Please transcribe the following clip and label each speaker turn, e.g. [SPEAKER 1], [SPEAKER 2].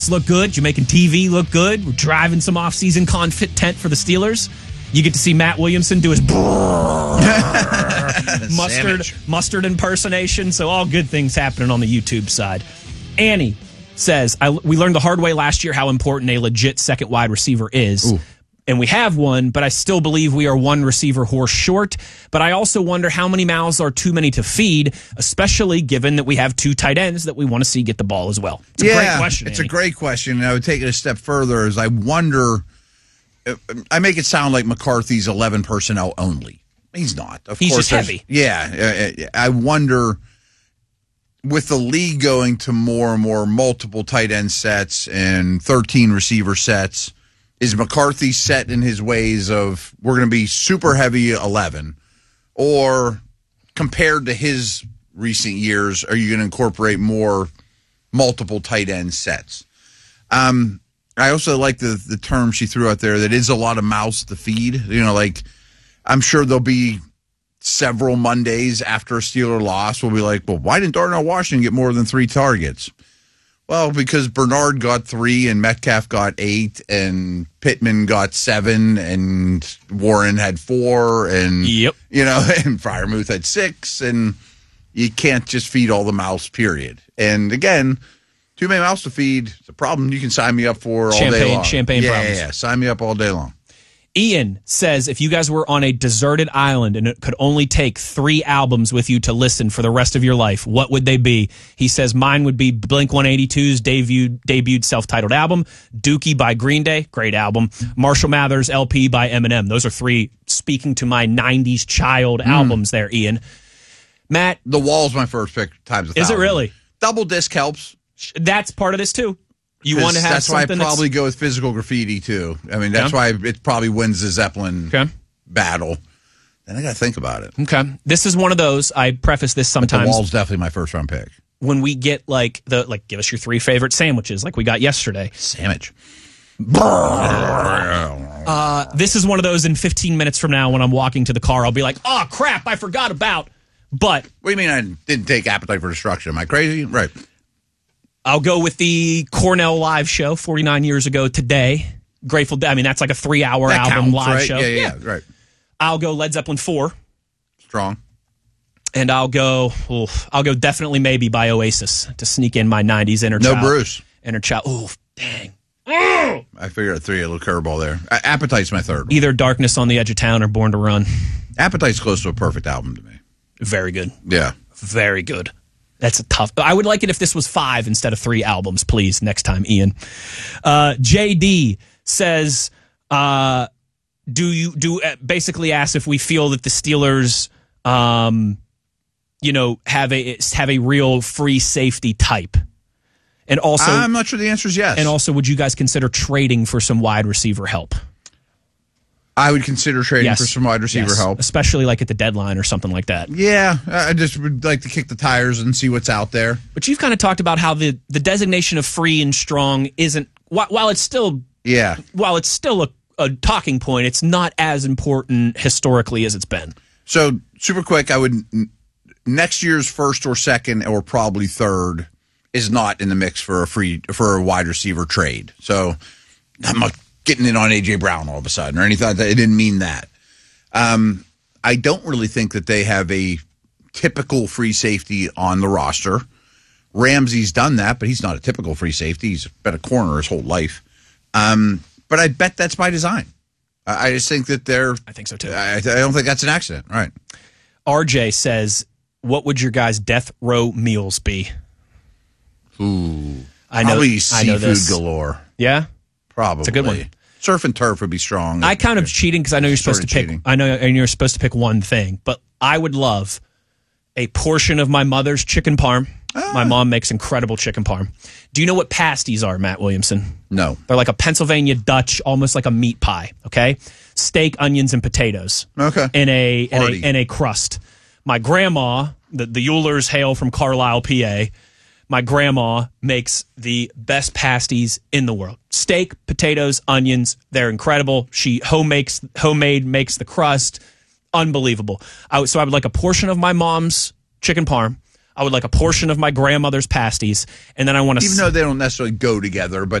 [SPEAKER 1] look good. Jamaican TV look good. We're driving some off-season content for the Steelers. You get to see Matt Williamson do his mustard impersonation. So all good things happening on the YouTube side. Annie says, we learned the hard way last year how important a legit second wide receiver is. Ooh. And we have one, but I still believe we are one receiver horse short. But I also wonder how many mouths are too many to feed, especially given that we have two tight ends that we want to see get the ball as well. It's a great question,
[SPEAKER 2] It's
[SPEAKER 1] Annie.
[SPEAKER 2] a great question. And I would take it a step further as I wonder, I make it sound like McCarthy's 11 personnel only. He's not.
[SPEAKER 1] He's just heavy.
[SPEAKER 2] Yeah. I wonder, with the league going to more and more multiple tight end sets and 13 receiver sets, is McCarthy set in his ways of we're going to be super heavy 11? Or compared to his recent years, are you going to incorporate more multiple tight end sets? I also like the term she threw out there that is a lot of mouths to feed. Like I'm sure there'll be several Mondays after a Steeler loss we'll be like, well, why didn't Darnell Washington get more than 3 targets? Well, because Bernard got 3 and Metcalf got 8 and Pittman got 7 and Warren had 4 and and Freiermuth had 6, and you can't just feed all the mouths, period. And again, too many mouths to feed is a problem you can sign me up for all day long.
[SPEAKER 1] Champagne problems.
[SPEAKER 2] Yeah, sign me up all day long.
[SPEAKER 1] Ian says, if you guys were on a deserted island and it could only take 3 albums with you to listen for the rest of your life, what would they be? He says, mine would be Blink-182's debuted self-titled album, Dookie by Green Day, great album, Marshall Mathers LP by Eminem. Those are 3 speaking to my 90s child albums there, Ian. Matt?
[SPEAKER 2] The Wall's my first pick times 1,000.
[SPEAKER 1] Is it really?
[SPEAKER 2] Double disc helps.
[SPEAKER 1] That's part of this, too. You want to have
[SPEAKER 2] that's
[SPEAKER 1] something
[SPEAKER 2] why I probably go with Physical Graffiti, too. I mean, that's why it probably wins the Zeppelin battle. Then I got to think about it.
[SPEAKER 1] Okay. This is one of those, I preface this sometimes.
[SPEAKER 2] But the Wall's definitely my first round pick.
[SPEAKER 1] When we get give us your 3 favorite sandwiches like we got yesterday.
[SPEAKER 2] Sandwich.
[SPEAKER 1] This is one of those in 15 minutes from now when I'm walking to the car, I'll be like, oh, crap, I forgot about. But.
[SPEAKER 2] What do you mean I didn't take Appetite for Destruction? Am I crazy? Right.
[SPEAKER 1] I'll go with the Cornell live show 49 years ago today. Grateful Dead. I mean, that's like a 3-hour album live show.
[SPEAKER 2] Yeah, right.
[SPEAKER 1] I'll go Led Zeppelin 4.
[SPEAKER 2] Strong.
[SPEAKER 1] And I'll go Definitely Maybe by Oasis to sneak in my 90s inner child.
[SPEAKER 2] No Bruce.
[SPEAKER 1] Inner child. Oh, dang.
[SPEAKER 2] I figured I'd throw you a little curveball there. Appetite's my third one.
[SPEAKER 1] Either Darkness on the Edge of Town or Born to Run.
[SPEAKER 2] Appetite's close to a perfect album to me.
[SPEAKER 1] Very good.
[SPEAKER 2] Yeah.
[SPEAKER 1] Very good. That's a tough. I would like it if this was 5 instead of 3 albums, please. Next time, Ian. JD says, basically asks if we feel that the Steelers, have a real free safety type, and also
[SPEAKER 2] I'm not sure the answer is yes.
[SPEAKER 1] And also, would you guys consider trading for some wide receiver help?
[SPEAKER 2] I would consider trading for some wide receiver help.
[SPEAKER 1] Especially like at the deadline or something like that.
[SPEAKER 2] Yeah, I just would like to kick the tires and see what's out there.
[SPEAKER 1] But you've kind of talked about how the designation of free and strong isn't, while it's still a talking point, it's not as important historically as it's been.
[SPEAKER 2] So, super quick, I would, next year's first or second or probably third is not in the mix for a wide receiver trade. So, I'm not getting in on A.J. Brown all of a sudden or anything. It didn't mean that. I don't really think that they have a typical free safety on the roster. Ramsey's done that, but he's not a typical free safety. He's been a corner his whole life. But I bet that's by design. I just think that
[SPEAKER 1] I think so too.
[SPEAKER 2] I don't think that's an accident. Right.
[SPEAKER 1] RJ says, what would your guys' death row meals be?
[SPEAKER 2] Ooh.
[SPEAKER 1] Probably
[SPEAKER 2] seafood galore.
[SPEAKER 1] Yeah?
[SPEAKER 2] Probably.
[SPEAKER 1] It's a good one.
[SPEAKER 2] Surf and turf would be strong.
[SPEAKER 1] I kind of cheating because I know you're supposed to pick. I know you're supposed to pick one thing, but I would love a portion of my mother's chicken parm. My mom makes incredible chicken parm. Do you know what pasties are, Matt Williamson?
[SPEAKER 2] No.
[SPEAKER 1] They're like a Pennsylvania Dutch, almost like a meat pie. Okay, steak, onions, and potatoes.
[SPEAKER 2] Okay.
[SPEAKER 1] In a crust. My grandma, the Eulers hail from Carlisle, PA. My grandma makes the best pasties in the world. Steak, potatoes, onions, they're incredible. She homemade makes the crust. Unbelievable. So I would like a portion of my mom's chicken parm. I would like a portion of my grandmother's pasties, and then I want to.
[SPEAKER 2] Even though they don't necessarily go together, but